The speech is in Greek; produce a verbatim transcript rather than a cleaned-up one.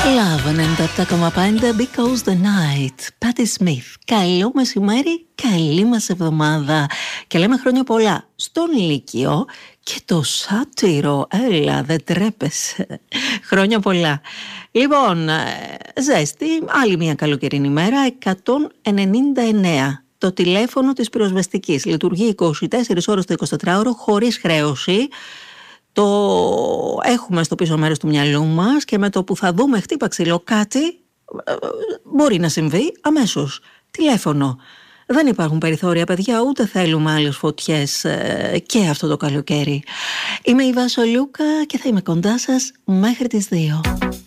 Love ενενήντα επτά κόμμα πέντε Because the Night. Patti Smith. Καλό μεσημέρι, καλή μας εβδομάδα. Και λέμε χρόνια πολλά στον Λύκειο και το Σάτυρο. Έλα, δεν τρέπεσαι. Χρόνια πολλά. Λοιπόν, ζέστη, άλλη μια καλοκαιρινή μέρα, εκατόν ενενήντα εννέα. Το τηλέφωνο της πυροσβεστικής λειτουργεί είκοσι τέσσερις ώρες το εικοσιτετράωρο χωρίς χρέωση. Το έχουμε στο πίσω μέρος του μυαλού μας και με το που θα δούμε χτύπα ξύλο κάτι, μπορεί να συμβεί αμέσως. Τηλέφωνο. Δεν υπάρχουν περιθώρια, παιδιά, ούτε θέλουμε άλλες φωτιές και αυτό το καλοκαίρι. Είμαι η Βάσο Λούκα και θα είμαι κοντά σας μέχρι τις δύο.